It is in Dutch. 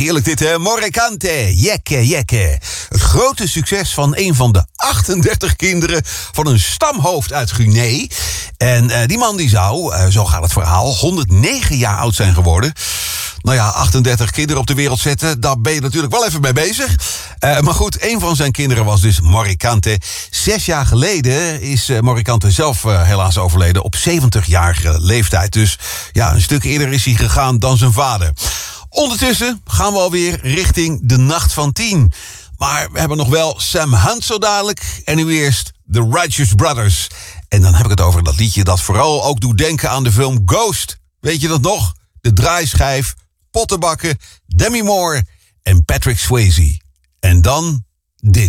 Heerlijk dit, hè? Moricante, jekke, jekke. Het grote succes van een van de 38 kinderen van een stamhoofd uit Guinea. En die man die zou, zo gaat het verhaal, 109 jaar oud zijn geworden. Nou ja, 38 kinderen op de wereld zetten, daar ben je natuurlijk wel even mee bezig. Maar goed, een van zijn kinderen was dus Moricante. 6 jaar geleden is Moricante zelf helaas overleden op 70-jarige leeftijd. Dus ja, een stuk eerder is hij gegaan dan zijn vader. Ondertussen gaan we alweer richting de nacht van 10. Maar we hebben nog wel Sam Hunt zo dadelijk. En nu eerst The Righteous Brothers. En dan heb ik het over dat liedje dat vooral ook doet denken aan de film Ghost. Weet je dat nog? De draaischijf, pottenbakken, Demi Moore en Patrick Swayze. En dan dit.